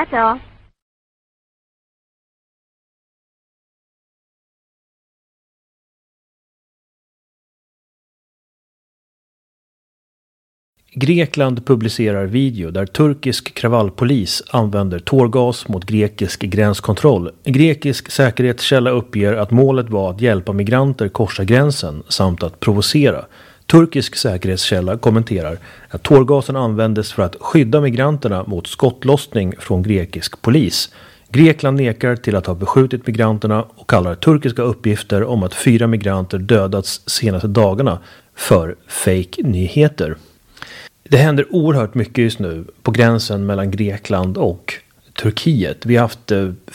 That's all. Grekland publicerar video där turkisk kravallpolis använder tårgas mot grekisk gränskontroll. En grekisk säkerhetskälla uppger att målet var att hjälpa migranter korsa gränsen samt att provocera. Turkisk säkerhetskälla kommenterar att tårgasen användes för att skydda migranterna mot skottlossning från grekisk polis. Grekland nekar till att ha beskjutit migranterna och kallar turkiska uppgifter om att 4 migranter dödats senaste dagarna för fake-nyheter. Det händer oerhört mycket just nu på gränsen mellan Grekland och Turkiet. Vi har haft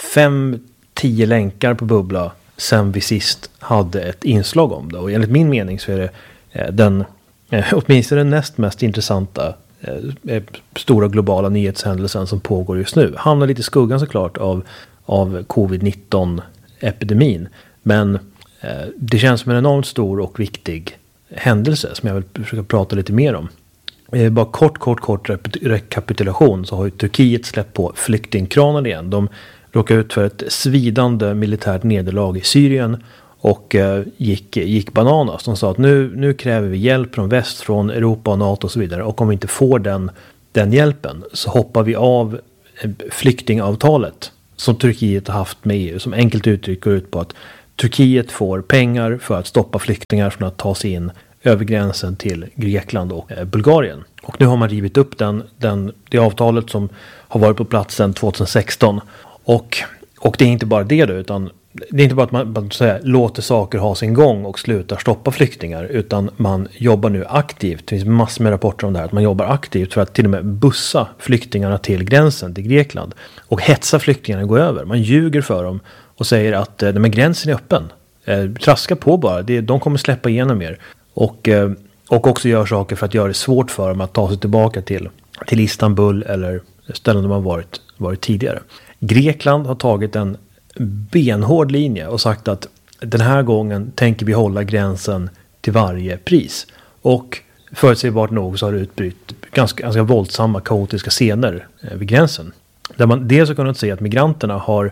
5-10 länkar på Bubbla sen vi sist hade ett inslag om det. Och enligt min mening så är det åtminstone den näst mest intressanta stora globala nyhetshändelsen som pågår just nu. Hamnar lite i skuggan såklart av covid-19-epidemin. Men det känns som en enormt stor och viktig händelse som jag vill försöka prata lite mer om. Bara kort rekapitulation så har ju Turkiet släppt på flyktingkranar igen. De råkade ut för ett svidande militärt nederlag i Syrien och gick bananas. De sa att nu kräver vi hjälp från väst, från Europa och NATO och så vidare. Och om vi inte får den hjälpen så hoppar vi av flyktingavtalet som Turkiet har haft med EU. Som enkelt uttryck går ut på att Turkiet får pengar för att stoppa flyktingar från att ta sig in över gränsen till Grekland och Bulgarien. Och nu har man rivit upp det avtalet som har varit på plats sedan 2016. Och det är inte bara det då, utan det är inte bara att man låter saker ha sin gång och slutar stoppa flyktingar, utan man jobbar nu aktivt. Det finns massor med rapporter om det här, att man jobbar aktivt för att till och med bussa flyktingarna till gränsen till Grekland och hetsa flyktingarna att gå över. Man ljuger för dem och säger att men gränsen är öppen. Traska på bara, de kommer släppa igenom er. Och också gör saker för att göra det svårt för dem att ta sig tillbaka till Istanbul eller ställen de har varit tidigare. Grekland har tagit en benhård linje och sagt att den här gången tänker vi hålla gränsen till varje pris. Och förutsägbart nog så har det utbrytt ganska våldsamma, kaotiska scener vid gränsen. Där man dels har kunnat se att migranterna har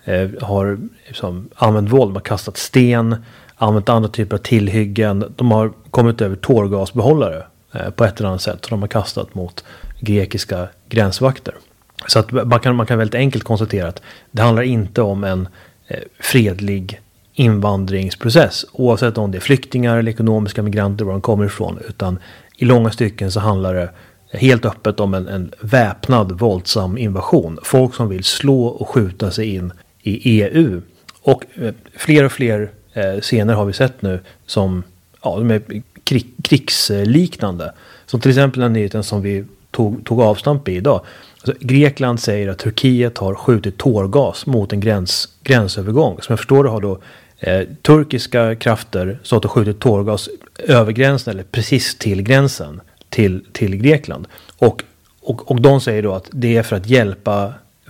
använt våld, man har kastat sten, använt andra typer av tillhyggen. De har kommit över tårgasbehållare på ett eller annat sätt som de har kastat mot grekiska gränsvakter. Så att man kan väldigt enkelt konstatera att det handlar inte om en fredlig invandringsprocess, oavsett om det är flyktingar eller ekonomiska migranter var de kommer ifrån, utan i långa stycken så handlar det helt öppet om en väpnad våldsam invasion. Folk som vill slå och skjuta sig in i EU. Och fler och fler scener har vi sett nu som de är krigsliknande. Som till exempel den nyheten som vi tog avstamp i idag. Alltså, Grekland säger att Turkiet har skjutit tårgas mot en gränsövergång. Som jag förstår det har då turkiska krafter så att de skjutit tårgas över gränsen eller precis till gränsen till Grekland. Och de säger då att det är för att hjälpa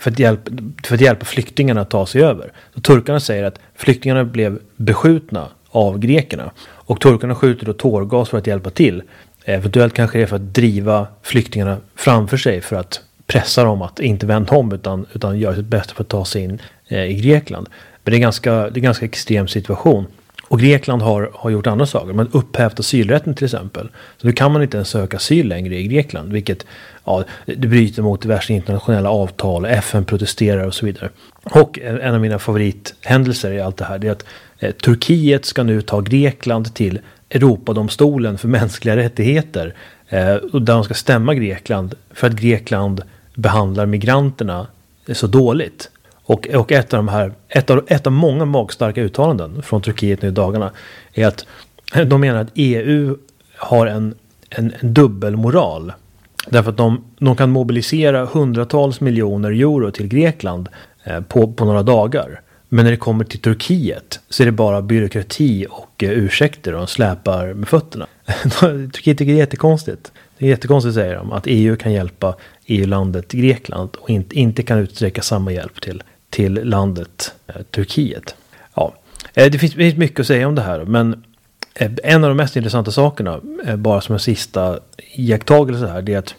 flyktingarna att ta sig över. Så turkarna säger att flyktingarna blev beskjutna av grekerna. Och turkarna skjuter då tårgas för att hjälpa till. Eventuellt kanske det är för att driva flyktingarna framför sig för att pressa dem att inte vända om utan göra sitt bästa för att ta sig in i Grekland. Men det är en ganska extrem situation. Och Grekland har gjort andra saker. Man har upphävt asylrätten till exempel. Så nu kan man inte ens söka asyl längre i Grekland. Vilket det bryter mot diverse internationella avtal. FN protesterar och så vidare. Och en av mina favorithändelser i allt det här är att Turkiet ska nu ta Grekland till Europadomstolen för mänskliga rättigheter. Och där de ska stämma Grekland för att Grekland behandlar migranterna så dåligt. Och ett av många magstarka uttalanden från Turkiet nu i dagarna är att de menar att EU har en dubbelmoral. Därför att de kan mobilisera hundratals miljoner euro till Grekland på några dagar. Men när det kommer till Turkiet så är det bara byråkrati och ursäkter och de släpar med fötterna. Turkiet tycker det är jättekonstigt. Det är jättekonstigt, säger de, att EU kan hjälpa EU-landet Grekland och inte kan utsträcka samma hjälp till landet Turkiet. Ja, det finns mycket att säga om det här, men en av de mest intressanta sakerna, bara som en sista iakttagelse här, det är att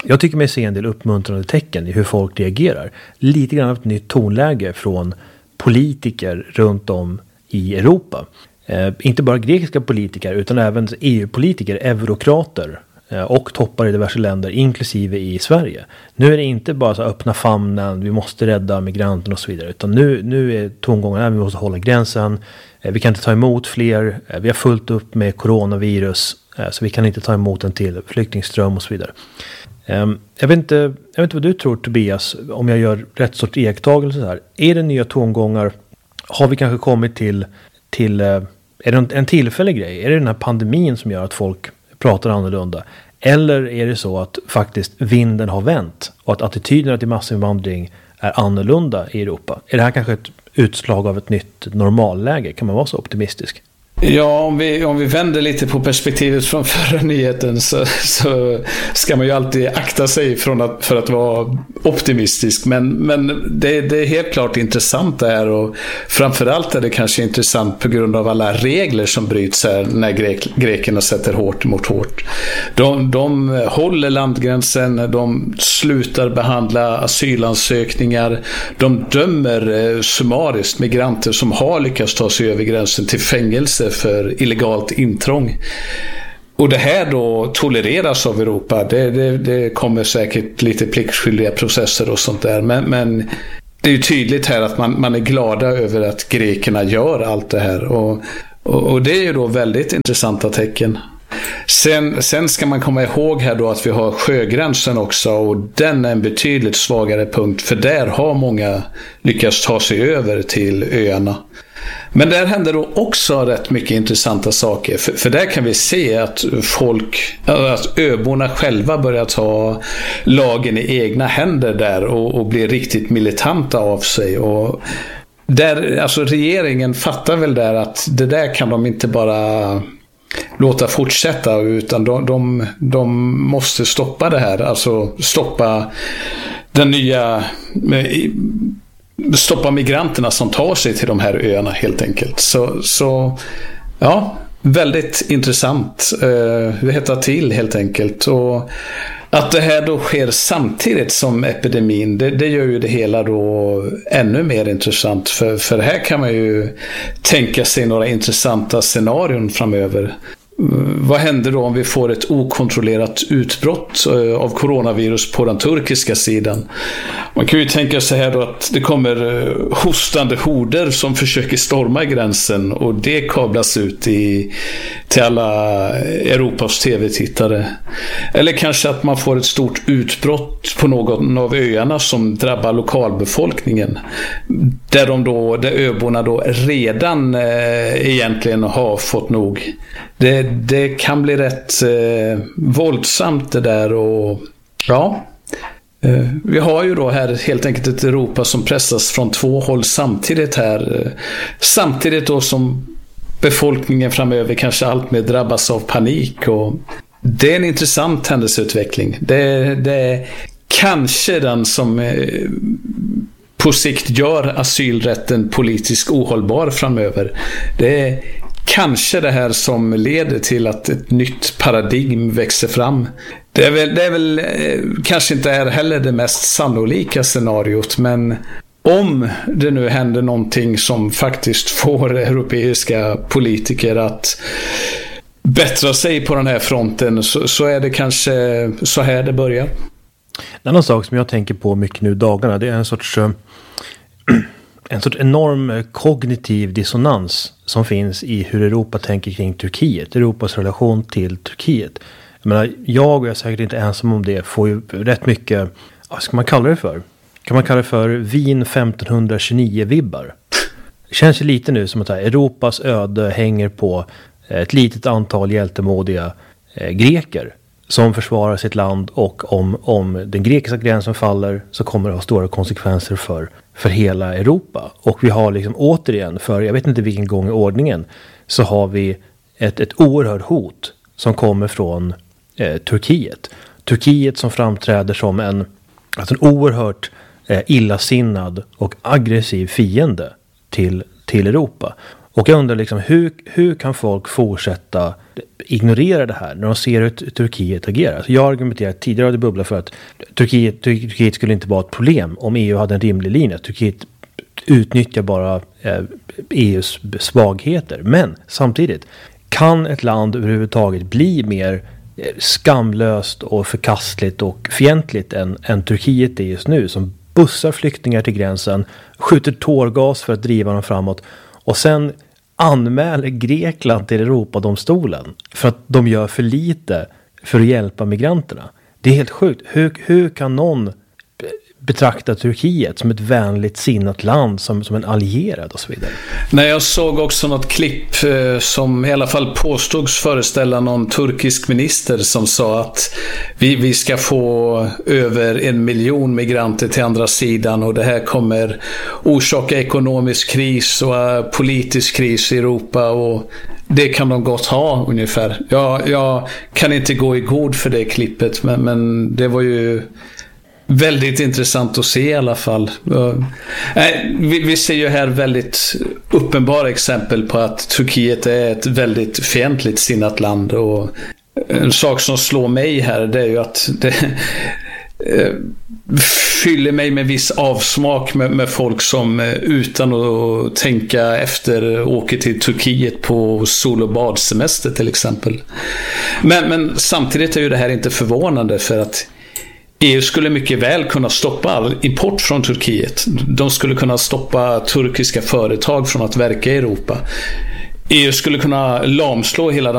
Jag tycker mig se en del uppmuntrande tecken i hur folk reagerar. Lite grann av ett nytt tonläge från politiker runt om i Europa. Inte bara grekiska politiker utan även EU-politiker, eurokrater och toppar i diverse länder, inklusive i Sverige. Nu är det inte bara så öppna famnen, vi måste rädda migranterna och så vidare, utan nu är tongångarna, vi måste hålla gränsen, vi kan inte ta emot fler, vi har fullt upp med coronavirus, så vi kan inte ta emot en till flyktingström och så vidare. Jag vet inte vad du tror, Tobias, om jag gör rätt sorts iakttagelse här. Är det nya tongångar? Har vi kanske kommit till är det en tillfällig grej? Är det den här pandemin som gör att folk pratar annorlunda? Eller är det så att faktiskt vinden har vänt och att attityderna till massinvandring är annorlunda i Europa? Är det här kanske ett utslag av ett nytt normalläge? Kan man vara så optimistisk? Ja, om vi vänder lite på perspektivet från förra nyheten så ska man ju alltid akta sig för att vara optimistisk. Men det är helt klart intressant där, och framförallt är det kanske intressant på grund av alla regler som bryts här när grekerna sätter hårt mot hårt. De håller landgränsen, de slutar behandla asylansökningar, de dömer summariskt migranter som har lyckats ta sig över gränsen till fängelse för illegalt intrång. Och det här då tolereras av Europa. Det kommer säkert lite pliktskyldiga processer och sånt där. Men det är ju tydligt här att man är glada över att grekerna gör allt det här. Och det är ju då väldigt intressanta tecken. Sen ska man komma ihåg här då att vi har sjögränsen också, och den är en betydligt svagare punkt, för där har många lyckats ta sig över till öarna. Men där händer då också rätt mycket intressanta saker, för där kan vi se att att öborna själva börjar ta lagen i egna händer där och blir riktigt militanta av sig. Och där, alltså regeringen fattar väl där att det där kan de inte bara låta fortsätta, utan de måste stoppa det här, alltså stoppa migranterna som tar sig till de här öarna helt enkelt. Så ja, väldigt intressant. Det hettar till helt enkelt. Och att det här då sker samtidigt som epidemin, det gör ju det hela då ännu mer intressant. För här kan man ju tänka sig några intressanta scenarion framöver. Vad händer då om vi får ett okontrollerat utbrott av coronavirus på den turkiska sidan? Man kan ju tänka sig här då att det kommer hostande horder som försöker storma gränsen, och det kablas ut till alla Europas tv-tittare. Eller kanske att man får ett stort utbrott på någon av öarna som drabbar lokalbefolkningen, där öborna då redan egentligen har fått nog. Det kan bli rätt våldsamt det där, och ja, vi har ju då här helt enkelt ett Europa som pressas från två håll samtidigt här. Samtidigt då som befolkningen framöver kanske allt mer drabbas av panik, och det är en intressant händelseutveckling. Det är kanske den som på sikt gör asylrätten politiskt ohållbar framöver. Det är kanske det här som leder till att ett nytt paradigm växer fram. Det är väl kanske inte är heller det mest sannolika scenariot, men om det nu händer någonting som faktiskt får europeiska politiker att bättra sig på den här fronten, så är det kanske så här det börjar. En annan sak som jag tänker på mycket nu dagarna, det är en sorts enorm kognitiv dissonans som finns i hur Europa tänker kring Turkiet, Europas relation till Turkiet. Jag menar, jag är säkert inte ensam om det, får ju rätt mycket, vad ska man kalla det för? Kan man kalla det för Wien 1529-vibbar? Det känns ju lite nu som att Europas öde hänger på ett litet antal hjältemodiga greker som försvarar sitt land, och om den grekiska gränsen faller så kommer det ha stora konsekvenser för hela Europa. Och vi har liksom återigen, för jag vet inte vilken gång i ordningen, så har vi ett oerhört hot som kommer från Turkiet. Turkiet som framträder som en oerhört illasinnad och aggressiv fiende till Europa. Och jag undrar liksom, hur kan folk fortsätta ignorera det här när de ser hur Turkiet agerar? Så jag argumenterade tidigare av det bubbla för att Turkiet skulle inte vara ett problem om EU hade en rimlig linje. Turkiet utnyttjar bara EUs svagheter. Men samtidigt, kan ett land överhuvudtaget bli mer skamlöst och förkastligt och fientligt än Turkiet är just nu, som bussar flyktingar till gränsen, skjuter tårgas för att driva dem framåt och sen anmäler Grekland till Europadomstolen för att de gör för lite för att hjälpa migranterna. Det är helt sjukt. Hur kan någon betrakta Turkiet som ett vänligt sinnat land, som en allierad och så vidare? Nej, jag såg också något klipp som i alla fall påstods föreställa någon turkisk minister som sa att vi ska få över 1 miljon migranter till andra sidan och det här kommer orsaka ekonomisk kris och politisk kris i Europa och det kan de gott ha ungefär. Jag kan inte gå i god för det klippet, men det var ju väldigt intressant att se i alla fall. Vi ser ju här väldigt uppenbara exempel på att Turkiet är ett väldigt fientligt sinnat land, och en sak som slår mig här, det är ju att det fyller mig med viss avsmak med folk som utan att tänka efter åker till Turkiet på sol- och badsemester till exempel. Men samtidigt är ju det här inte förvånande, för att EU skulle mycket väl kunna stoppa all import från Turkiet. De skulle kunna stoppa turkiska företag från att verka i Europa. EU skulle kunna lamslå hela